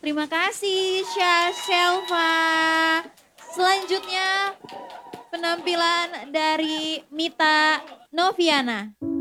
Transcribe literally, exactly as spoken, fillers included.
Terima kasih Syah Shelva. Selanjutnya penampilan dari Mita Noviana.